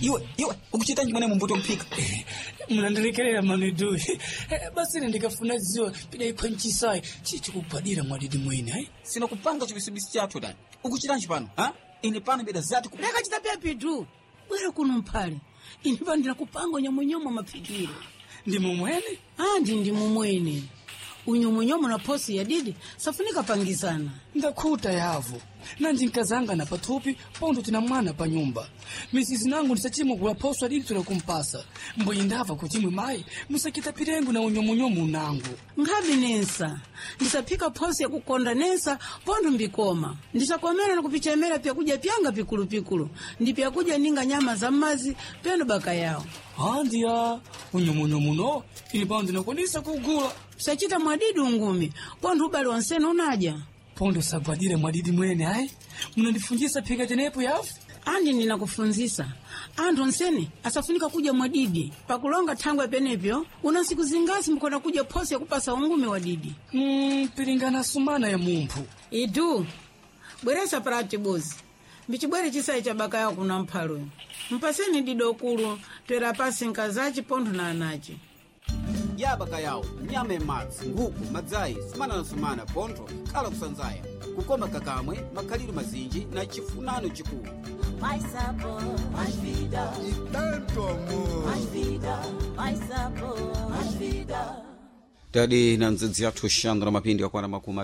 iwe ukuchitanji mwana mumbuto mpika Mnandirekerera manidu. Basi ndikafuna ziwa pidai kwanchisai chichi kupadira mwadidi mwene sina kupanga chibisibisi chathu dani ukuchitanji pano ine pano beda zati ndakachita pepi tu bwera kuno mphale ine pandira kupanga nyamwenyomo mapfikiro ndi mumwene ndi mumwene unyomwenyomo na posi ya didi safunika pangizana ndakhuta yavo nanji nkazanga na pathupi pondo tina mwana pa nyumba misizi nangu ndisachimwe kula poso adidi tula kumpasa mboyi ndava kuchimwe mai musakita pirengu na unyomunyomu nangu nkhabi nensa ndisaphika posi ya kukonda nensa pondo mbikoma ndisakomera na kupichemera pyakuja pyanga pikulu ndi pyakuja ninga nyama za mazi pendo baka yao ndiya unyomunyomu no ili pando nakwanisa kugula sachita mwadidi ungumi pondo ubali wansene unaja pondo sagwadire mwadidi mwene mnandifunjisa phika tenepo yafu andi ninakufunzisa anthu onsene asafunika kuja mwadidi pakulonga thangwe penepyo una siku zingasi mukona kuja posi ya kupasa ungumi wa didi piringana sumana ya mumphu idu bweresa prati bozi mbichibwere chisayi cha baka yao kuna mphalo mpaseni didokulu twera pasi nkazachi pondo na anachi yabaka yawo nyama emadzi nguku madzai sumana pontho khala kusanzaya kukoma kakamwe makhaliro mazinji na chifunano chikulu Mais sabor, mais vida. E tanto amor. Mais vida, mais sabor, mais vida. tadi na mzidzi yathu Shandra mapindi yakwana makumi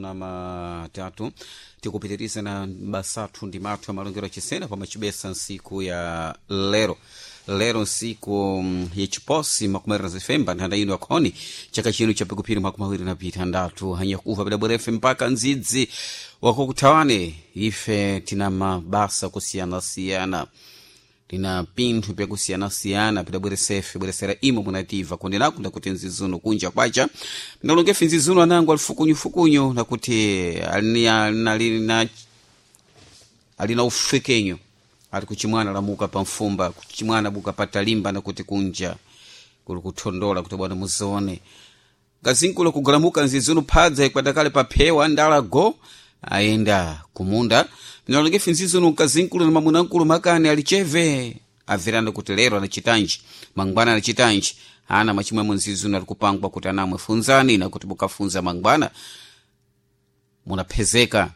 33 tikupitiriza na basathu ndi mathu ya malongero achisena pa machibesa nsiku ya lero nsiku yechiposi makumeri zifemba nthanda ino yakhoni chaka chino chapikupiri makumawiri na pitandatu hanyakuva pidabwerefe mpaka nzidzi wako kuthawane ife tina mabasa kusiyana-siyana tina pinthu pyakusiyana-siyana bweresera imo munativa kundinaku ndakuti nzizuno kunja kwacha ndalongefe nzizuno anangu alifukunyu nakuti alina ufekenyo ali kuchimwana lamuka pa mfumba kuchimwana buka patalimba nakuti kunja kuli kuthondola kuti bwana muzone gazinkulo kugulamuka nzizuno phadza ikwadakale paphewa ndalago aenda kumunda ndalongefe nzizuno gazinkulo na mamunankulu makani alicheve avirana kuti lero anachitanji mangwana anachitanji ana machimwemo nzizuno alikupangwa kuti anamwe funzani na kuti bukafunza mangwana munapezeka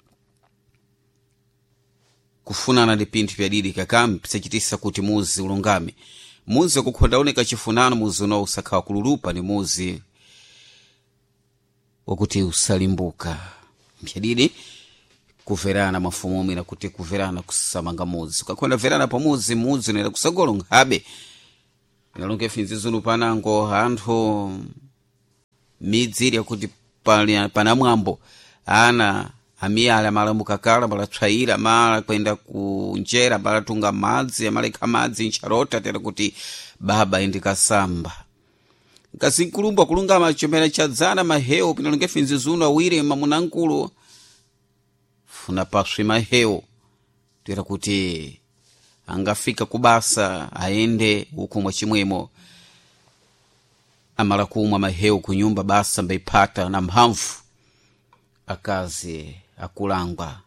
kufunana ndi pinthu pyadidi kakam pisachitisa kuti muzi ulungame muzi wakukhondaoneka chifunano muzi uno usakhawa kululupa ni muzi wakuti usalimbuka pyadidi kuverana mafumumi na kuti kuverana kusamanga muzi ukakhonda verana pa muzi unaenda kusagolo nkhabe inalongefe nzizuno panango anthu midziri yakuti panamwambo ana amiyala malamuka kala malatsvaira mala kwenda kunjera malatunga madzi amaleka madzi ncharota tera kuti baba indikasamba ngazinkulumba kulungama chomera chadzana maheo pinalongefe nzizuno awire mamunankulu funa paswi maheo tera kuti angafika kubasa aende uko mwa chimwemo amala kumwa maheo kunyumba basa mbaipata na mphamvu akazi akulangwa